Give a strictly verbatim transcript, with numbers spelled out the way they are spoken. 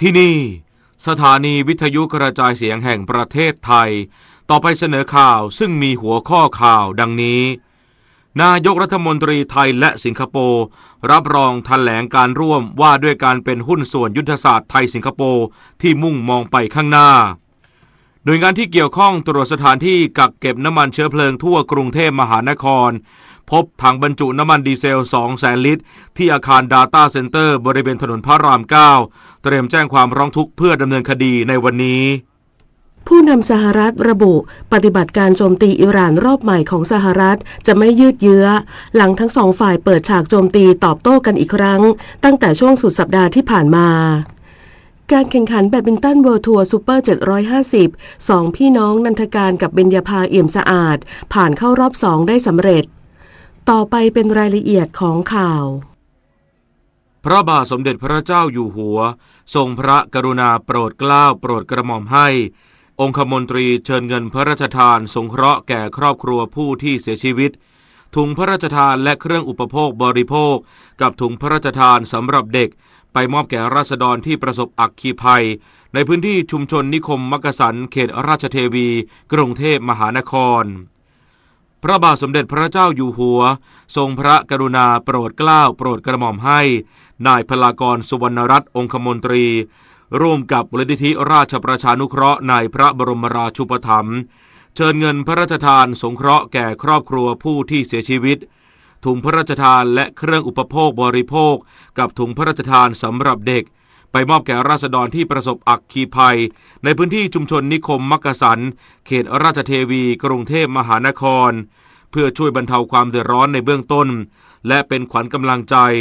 ที่นี่สถานีวิทยุกระจายเสียงแห่งประเทศไทยต่อไปเสนอข่าวซึ่งมีหัวข้อข่าวดังนี้นายกรัฐมนตรีไทยและสิงคโปร์รับรองแถลงการร่วมว่าด้วยการเป็นหุ้นส่วนยุทธศาสตร์ไทยสิงคโปร์ที่มุ่งมองไปข้างหน้าหน่วยงานที่เกี่ยวข้องตรวจสถานที่กักเก็บน้ำมันเชื้อเพลิงทั่วกรุงเทพมหานครพบถังบรรจุน้ำมันดีเซล สองแสน ลิตรที่อาคาร Data Center บริเวณถนนพระราม เก้า เตรียมแจ้งความร้องทุกข์เพื่อดำเนินคดีในวันนี้ผู้นำสหรัฐระบุปฏิบัติการโจมตีอิหร่านรอบใหม่ของสหรัฐจะไม่ยืดเยื้อหลังทั้งสองฝ่ายเปิดฉากโจมตีตอบโต้กันอีกครั้งตั้งแต่ช่วงสุดสัปดาห์ที่ผ่านมาการแข่งขันแบดมินตันเวิลด์ทัวร์ซูเปอร์เจ็ดร้อยห้าสิบสองพี่น้องนันทการกับเบญญาภาเอี่ยมสะอาดผ่านเข้ารอบสองได้สำเร็จต่อไปเป็นรายละเอียดของข่าวพระบาทสมเด็จพระเจ้าอยู่หัวทรงพระกรุณาโปรดเกล้าโปรดกระหม่อมให้องคมนตรีเชิญเงินพระราชทานสงเคราะห์แก่ครอบครัวผู้ที่เสียชีวิตถุงพระราชทานและเครื่องอุปโภคบริโภคกับถุงพระราชทานสำหรับเด็กไปมอบแก่ราษฎรที่ประสบอัคคีภัยในพื้นที่ชุมชนนิคมมักกะสันเขตราชเทวีกรุงเทพมหานครพระบาทสมเด็จพระเจ้าอยู่หัวทรงพระกรุณาโปรดเกล้าโปรดกระหม่อมให้นายพลากรสุวรรณรัตน์องคมนตรีร่วมกับมูลนิธิราชประชานุเคราะห์ในพระบรมราชูปถัมภ์เชิญเงินพระราชทานสงเคราะห์แก่ครอบครัวผู้ที่เสียชีวิตถุงพระราชทานและเครื่องอุปโภคบริโภคกับถุงพระราชทานสำหรับเด็กไปมอบแก่ราษฎรที่ประสบอัคคีภัยในพื้นที่ชุมชนนิคมมักกะสันเขตราชเทวีกรุงเทพมหานครเพื่อช่วยบรรเทาความเดือดร้อนในเบื้องต้นและเป็นขวัญกำลังใจ